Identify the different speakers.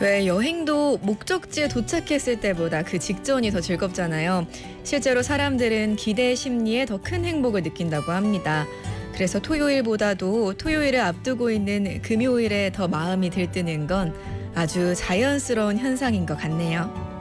Speaker 1: 왜 여행도 목적지에 도착했을 때보다 그 직전이 더 즐겁잖아요. 실제로 사람들은 기대 심리에 더 큰 행복을 느낀다고 합니다. 그래서 토요일보다도 토요일을 앞두고 있는 금요일에 더 마음이 들뜨는 건 아주 자연스러운 현상인 것 같네요.